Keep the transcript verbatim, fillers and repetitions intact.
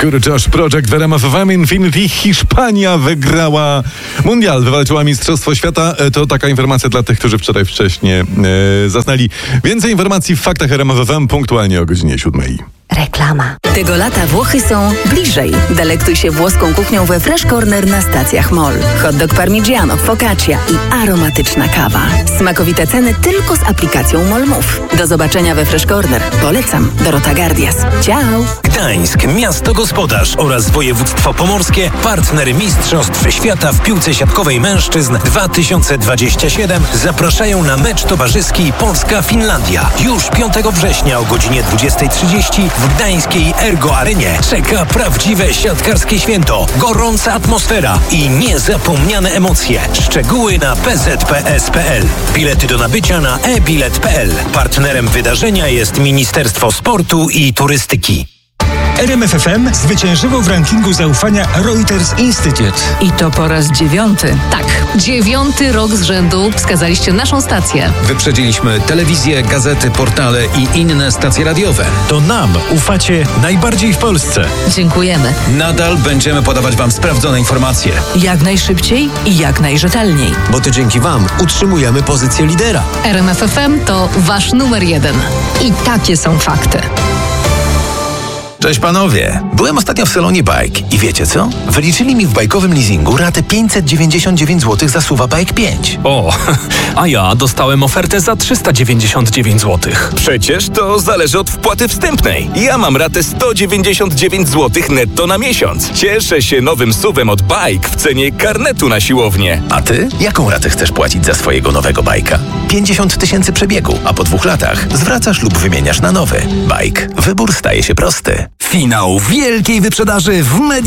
Good Josh Project w R M F F M. Infinity. Hiszpania wygrała mundial, wywalczyła Mistrzostwo Świata. To taka informacja dla tych, którzy wczoraj wcześniej e, zasnęli. Więcej informacji w faktach R M F F M punktualnie o godzinie siódmej. Reklama. Tego lata Włochy są bliżej. Delektuj się włoską kuchnią we Fresh Corner na stacjach Mall. Hot dog parmigiano, focaccia i aromatyczna kawa. Smakowite ceny tylko z aplikacją Mall Move. Do zobaczenia we Fresh Corner. Polecam. Dorota Gardias. Ciao! Gdańsk, miasto gospodarz oraz województwo pomorskie, partner Mistrzostw Świata w piłce siatkowej mężczyzn dwa tysiące dwudziesty siódmy zapraszają na mecz towarzyski Polska-Finlandia. Już piątego września o godzinie dwudziestej trzydzieści w gdańskiej Ergo Arenie czeka prawdziwe siatkarskie święto, gorąca atmosfera i niezapomniane emocje. Szczegóły na p z p s kropka p l. Bilety do nabycia na e bilet kropka p l. Partnerem wydarzenia jest Ministerstwo Sportu i Turystyki. R M F F M zwyciężyło w rankingu zaufania Reuters Institute. I to po raz dziewiąty. Tak, dziewiąty rok z rzędu wskazaliście naszą stację. Wyprzedziliśmy telewizję, gazety, portale i inne stacje radiowe. To nam ufacie najbardziej w Polsce. Dziękujemy. Nadal będziemy podawać Wam sprawdzone informacje. Jak najszybciej i jak najrzetelniej. Bo to dzięki Wam utrzymujemy pozycję lidera. R M F F M to Wasz numer jeden. I takie są fakty. Cześć panowie, byłem ostatnio w salonie Bike i wiecie co? Wyliczyli mi w bajkowym leasingu ratę pięćset dziewięćdziesiąt dziewięć złotych za Suwa Bike pięć. O, a ja dostałem ofertę za trzysta dziewięćdziesiąt dziewięć złotych. Przecież to zależy od wpłaty wstępnej. Ja mam ratę sto dziewięćdziesiąt dziewięć złotych netto na miesiąc. Cieszę się nowym suwem od Bike w cenie karnetu na siłownię. A ty? Jaką ratę chcesz płacić za swojego nowego bajka? pięćdziesiąt tysięcy przebiegu, a po dwóch latach zwracasz lub wymieniasz na nowy. Bike. Wybór staje się prosty. Finał wielkiej wyprzedaży w Media